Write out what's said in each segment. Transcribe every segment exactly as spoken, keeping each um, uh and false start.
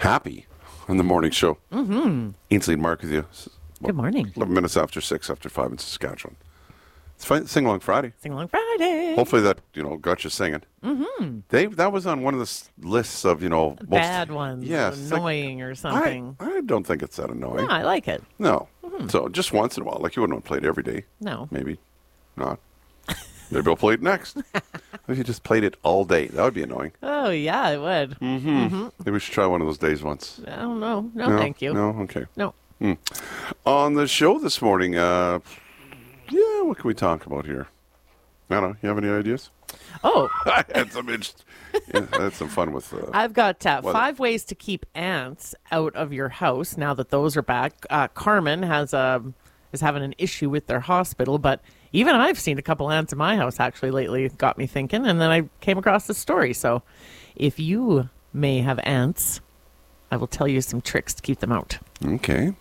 Happy on the morning show. Mm-hmm. Ainsley and Mark with you. Good morning. eleven minutes after six, after five in Saskatchewan. It's fine. Sing Along Friday. Sing Along Friday. Hopefully that, you know, got you singing. Mm-hmm. They, that was on one of the s- lists of, you know, most, Bad ones. Yes, it's like- Annoying or something. I, I don't think it's that annoying. No, I like it. No. So just once in a while. Like you wouldn't want to play it every day. No. Maybe not. Maybe I'll play it next. If you just played it all day, that would be annoying. Oh, yeah, it would. Mm-hmm. Maybe we should try one of those days once. I don't know. No, thank you. No, okay. No. On the show this morning, uh, yeah, what can we talk about here? I don't know. You have any ideas? Oh, I had some interest. Yeah, I had some fun with. Uh, I've got uh, Weather. five ways to keep ants out of your house now that those are back. Uh, Carmen has a is having an issue with their hospital, but even I've seen a couple ants in my house actually lately. It got me thinking, and then I came across this story. So, if you may have ants, I will tell you some tricks to keep them out. okay.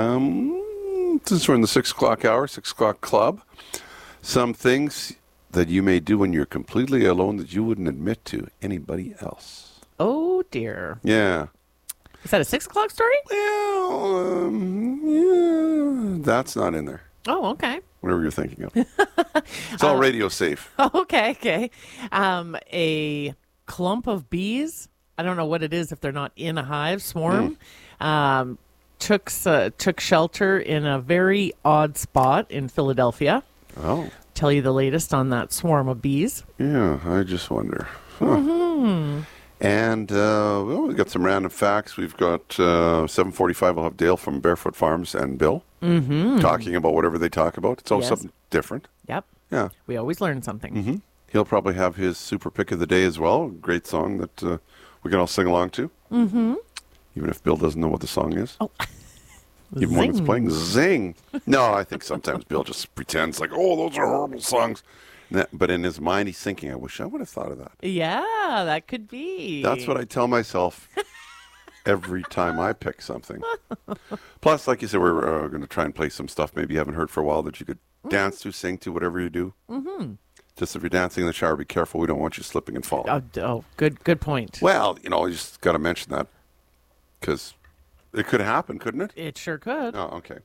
Um, since we're in the six o'clock hour, six o'clock club, some things that you may do when you're completely alone that you wouldn't admit to anybody else. Oh dear, Yeah. is that a six o'clock story? Well, um, yeah, that's not in there. Oh, okay. Whatever you're thinking of. It's all radio safe. Okay, okay. Um, a clump of bees. I don't know what it is if they're not in a hive swarm. Um, took uh, took shelter in a very odd spot in Philadelphia. Oh, Tell you the latest on that swarm of bees. yeah. I just wonder. Huh. And uh, well, we've got some random facts. We've got uh, seven forty-five. We'll have Dale from Barefoot Farms and Bill talking about whatever they talk about. It's always Yes. something different. Yep, Yeah. we always learn something. He'll probably have his super pick of the day as well. Great song that uh, we can all sing along to. Mm-hmm. Even if Bill doesn't know what the song is. Oh. Even when it's Zing. playing. Zing. No, I think sometimes Bill just pretends like, oh, those are horrible songs. And that- but in his mind, he's thinking, I wish I would have thought of that. Yeah, that could be. That's what I tell myself every time I pick something. Plus, like you said, we're uh, going to try and play some stuff maybe you haven't heard for a while that you could dance to, sing to, whatever you do. Mm-hmm. Just if you're dancing in the shower, be careful. We don't want you slipping and falling. Oh, d- oh, good, good point. Well, you know, you just got to mention that because it could happen, couldn't it? It sure could. Oh, okay.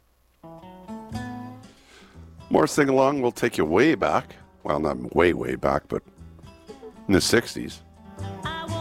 More sing along. We'll take you way back. Well, not way, way back, but in the sixties.